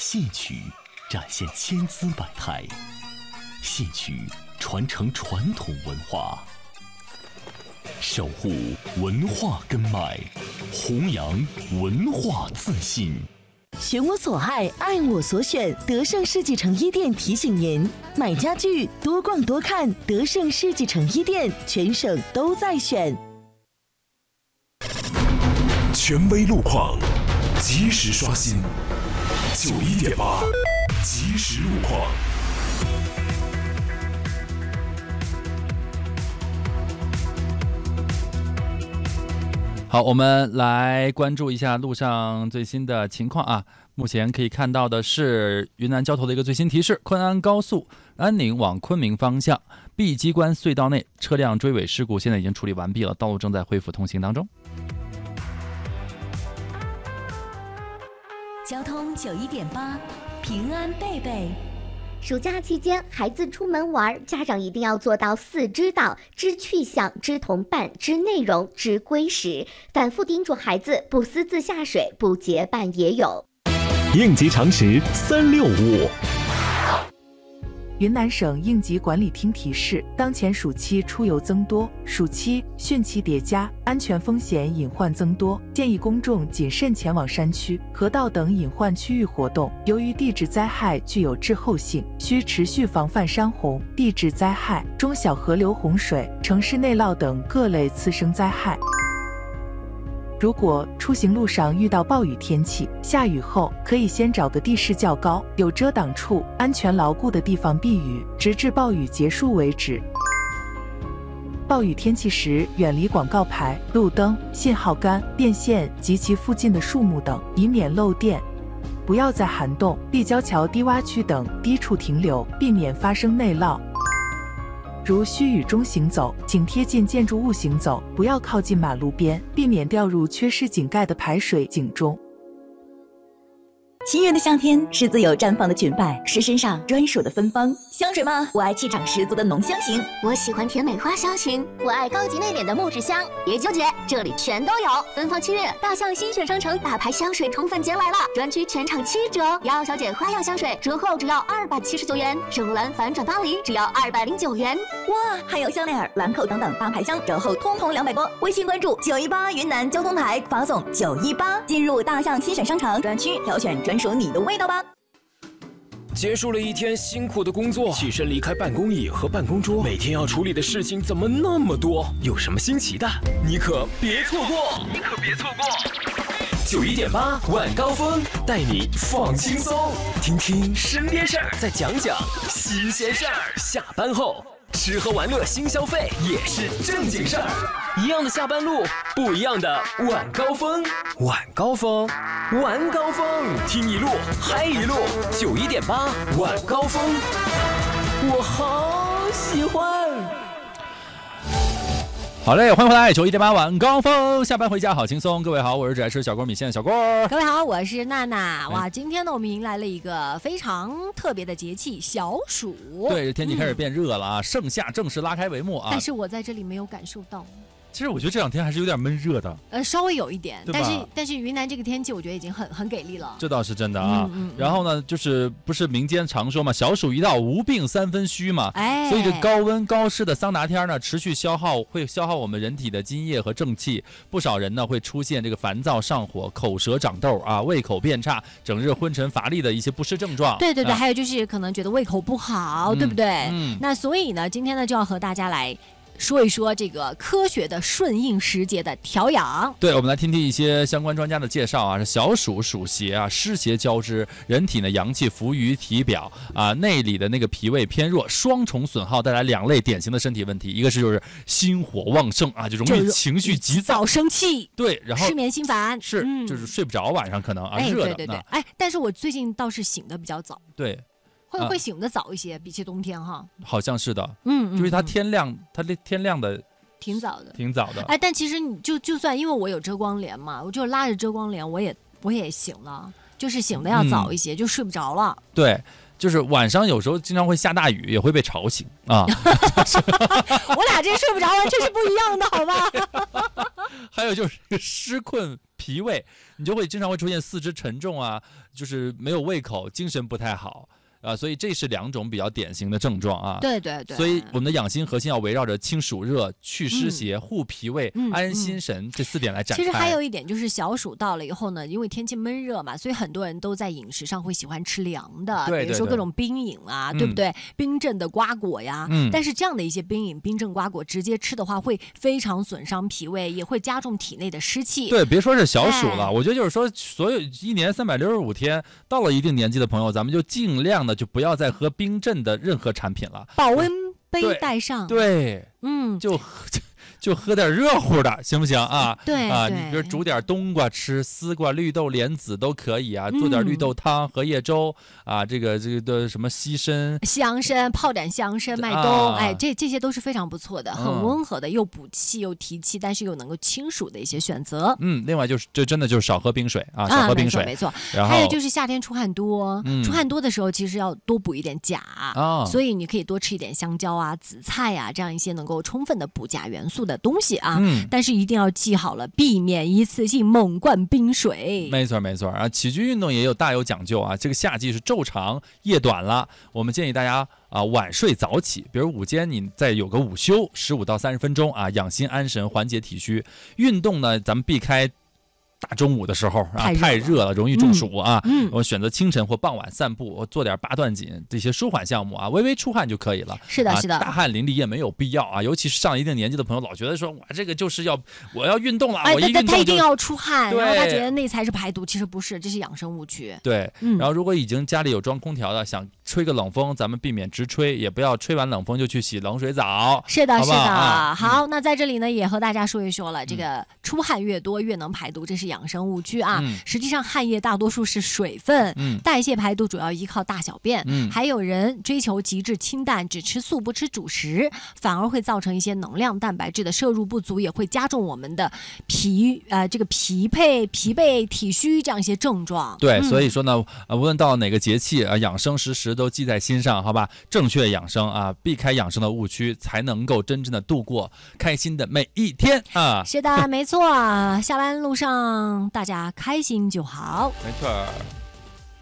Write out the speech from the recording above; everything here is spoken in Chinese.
戏曲展现千姿百态，戏曲传承传统文化，守护文化根脉，弘扬文化自信。 选我所爱，爱我所选。德胜世纪城一店提醒您：买家具多逛多看，德胜世纪城一店，全省都在选。 权威路况，及时刷新。91.8，即时路况。 好，我们来关注一下路上最新的情况啊。目前可以看到的是云南交通的一个最新提示：昆安高速安宁往昆明方向碧鸡关隧道内车辆追尾事故现在已经处理完毕了，道路正在恢复通行当中。 交通91.8，平安贝贝。 暑假期间，孩子出门玩，家长一定要做到4知道：知去向、知同伴、知内容、知归时。反复叮嘱孩子不私自下水，不结伴野泳。 应急常识365。 云南省应急管理厅提示，当前暑期出游增多，暑期汛期叠加，安全风险隐患增多，建议公众谨慎前往山区、河道等隐患区域活动。由于地质灾害具有滞后性，需持续防范山洪、地质灾害、中小河流洪水、城市内涝等各类次生灾害。如果出行路上遇到暴雨天气，下雨后可以先找个地势较高、有遮挡处、安全牢固的地方避雨，直至暴雨结束为止。暴雨天气时，远离广告牌、路灯、信号杆、电线及其附近的树木等，以免漏电。不要在涵洞、立交桥低洼区等低处停留，避免发生内涝。如需雨中行走，请贴近建筑物行走，不要靠近马路边，避免掉入缺失井盖的排水井中。 7月的夏天是自由绽放的裙摆，是身上专属的芬芳。香水吗？我爱气场十足的浓香型。 我喜欢甜美花香型。我爱高级内敛的木质香。别纠结，这里全都有。芬芳7月，大象新选商城大牌香水宠粉节来了，专区全场7折。瑶瑶小姐花样香水折后只要279元，圣罗兰反转巴黎只要209元。 哇，还有香奈儿、兰蔻等等大牌香折后通通200多。微信关注918云南交通台，发送918进入大象新选商城专区，挑选专属你的味道吧。 结束了一天辛苦的工作，起身离开办公椅和办公桌，每天要处理的事情怎么那么多？有什么新奇的，你可别错过！91.8晚高峰带你放轻松，听听身边事儿，再讲讲新鲜事儿。下班后吃喝玩乐新消费也是正经事儿，一样的下班路，不一样的晚高峰。晚高峰，晚高峰，听一路嗨一路。91.8晚高峰，我好喜欢。 好嘞，欢迎回来，91.8晚高峰，下班回家好轻松。各位好，我是只爱吃小锅米线的小锅。 各位好，我是娜娜。哇，今天呢，我们迎来了一个非常特别的节气——小暑。 对，天气开始变热了啊，盛夏正式拉开帷幕啊。 但是我在这里没有感受到。 其实我觉得这两天还是有点闷热的， 稍微有一点，但是云南这个天气我觉得已经很给力了， 这倒是真的啊。然后呢，就是不是民间常说嘛，小暑一到无病3分虚嘛，所以这高温高湿的桑拿天呢，持续会消耗我们人体的津液和正气，不少人呢会出现这个烦躁上火、口舌长痘啊、胃口变差、整日昏沉乏力的一些不适症状。 对，还有就是可能觉得胃口不好，对不对？那所以呢，今天呢就要和大家来说一说这个科学的顺应时节的调养。 对，我们来听听一些相关专家的介绍啊。小暑属邪啊，湿邪交织，人体呢阳气浮于体表啊，内里的那个脾胃偏弱，双重损耗带来2类典型的身体问题，一个是就是心火旺盛啊，就容易情绪急躁、 生气， 对，然后失眠心烦， 就是睡不着，晚上可能啊，热的。 对，但是我最近倒是醒得比较早。 对。 会醒得早一些，比起冬天哈。 好像是的，就是它天亮的挺早的。 但其实你就算因为我有遮光帘嘛，我就拉着遮光帘，我也醒了。 就是醒的要早一些，就睡不着了。 对。就是晚上有时候经常会下大雨，也会被吵醒啊。 我俩这睡不着完全是不一样的，好吧？ 还有就是湿困脾胃，你就会经常会出现四肢沉重啊，就是没有胃口，精神不太好。所以这是2种比较典型的症状啊。 对对对。 所以我们的养心核心要围绕着清暑热、去湿邪、护脾胃、安心神这4点来展开。 其实还有一点就是小暑到了以后呢，因为天气闷热嘛，所以很多人都在饮食上会喜欢吃凉的，比如说各种冰饮啊，对不对？冰镇的瓜果呀。但是这样的一些冰饮、冰镇瓜果直接吃的话，会非常损伤脾胃，也会加重体内的湿气。 对，别说是小暑了，我觉得就是说，所有1年365天，到了一定年纪的朋友，咱们就尽量的就不要再喝冰镇的任何产品了， 保温杯带上。 对，就喝点热乎的，行不行啊？ 对啊，你比如煮点冬瓜吃，丝瓜、绿豆、莲子都可以啊。做点绿豆汤、荷叶粥啊，这个的什么西参、 泡点香参、麦冬，这些都是非常不错的，很温和的，又补气又提气，但是又能够清暑的一些选择。 另外就是这真的就是少喝冰水啊，少喝冰水， 没错。 然后还有就是夏天出汗多，出汗多的时候其实要多补一点钾，所以你可以多吃一点香蕉啊、紫菜啊，这样一些能够充分的补钾元素的东西啊。但是一定要记好了，避免一次性猛灌冰水。 没错没错啊，起居运动也大有讲究啊。这个夏季是昼长夜短了，我们建议大家晚睡早起，比如午间你再有个午休15到30分钟啊，养心安神，缓解体虚。运动呢，咱们避开大中午的时候啊，太热了，容易中暑啊。我选择清晨或傍晚散步，做点八段锦这些舒缓项目啊，微微出汗就可以了。 是的，是的， 大汗淋漓也没有必要啊。尤其是上一定年纪的朋友，老觉得说我这个就是我要运动了，我一运动他一定要出汗，然后他觉得那才是排毒，其实不是，这是养生误区。 对，然后如果已经家里有装空调的，想吹个冷风，咱们避免直吹，也不要吹完冷风就去洗冷水澡。 是的，是的。好，那在这里呢，也和大家说一说了，这个出汗越多越能排毒，这是养生误区啊。实际上汗液大多数是水分，代谢排毒主要依靠大小便。还有人追求极致清淡，只吃素不吃主食，反而会造成一些能量蛋白质的摄入不足，也会加重我们的疲惫、体虚这样一些症状。 对，所以说呢，无论到哪个节气啊，养生时都记在心上，好吧？正确养生啊，避开养生的误区，才能够真正的度过开心的每一天啊！ 是的，没错，下班路上大家开心就好。 没错。